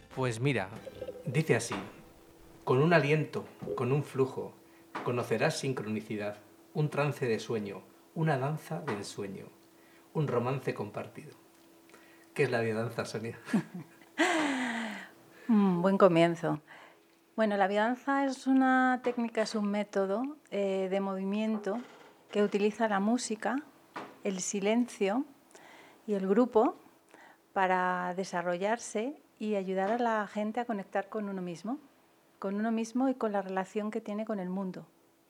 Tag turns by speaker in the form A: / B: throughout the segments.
A: Pues mira, dice así: con un aliento, con un flujo, conocerás sincronicidad, un trance de sueño, una danza del sueño, un romance compartido. ¿Qué es la biodanza, Sonia?
B: Buen comienzo. Bueno, la biodanza es una técnica, es un método de movimiento que utiliza la música, el silencio y el grupo para desarrollarse y ayudar a la gente a conectar con uno mismo y con la relación que tiene con el mundo.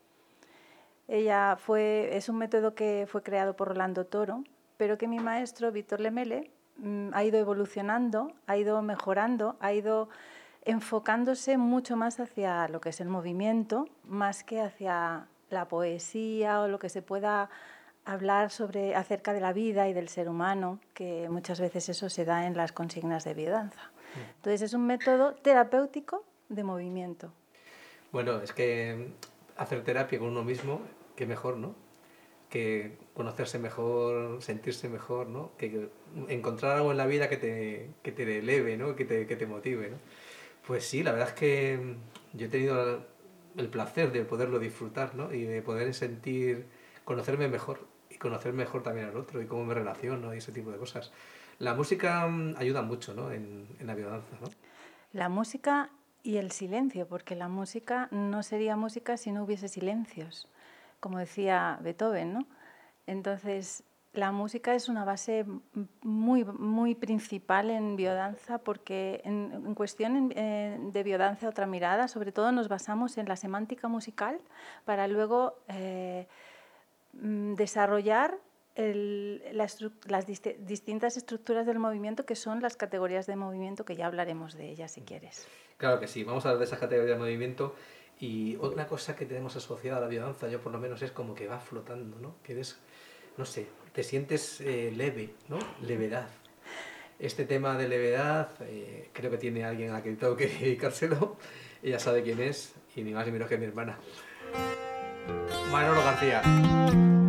B: Es un método que fue creado por Rolando Toro, pero que mi maestro, Víctor Lemele, ha ido evolucionando, ha ido mejorando, ha ido enfocándose mucho más hacia lo que es el movimiento, más que hacia la poesía o lo que se pueda hablar acerca de la vida y del ser humano, que muchas veces eso se da en las consignas de biodanza. Entonces es un método terapéutico de movimiento.
A: Bueno, es que hacer terapia con uno mismo, qué mejor, ¿no? Que conocerse mejor, sentirse mejor, ¿no? Que encontrar algo en la vida que te eleve, ¿no? Que te motive, ¿no? Pues sí, la verdad es que yo he tenido el placer de poderlo disfrutar, ¿no? Y de poder sentir, conocerme mejor y conocer mejor también al otro y cómo me relaciono y ese tipo de cosas. La música ayuda mucho, ¿no? En la biodanza, ¿no?
B: La música y el silencio, porque la música no sería música si no hubiese silencios, como decía Beethoven, ¿no? Entonces, la música es una base muy, muy principal en biodanza, porque en cuestión de biodanza, otra mirada, sobre todo nos basamos en la semántica musical para luego desarrollar las distintas estructuras del movimiento, que son las categorías de movimiento, que ya hablaremos de ellas si quieres.
A: Claro que sí, vamos a hablar de esas categorías de movimiento. Y otra cosa que tenemos asociada a la biodanza, yo por lo menos, es como que va flotando, ¿no? Que eres, no sé, te sientes leve, ¿no? Levedad. Este tema de levedad, creo que tiene alguien a quien tengo que dedicárselo. Ella sabe quién es, y ni más ni menos que mi hermana. Manolo García.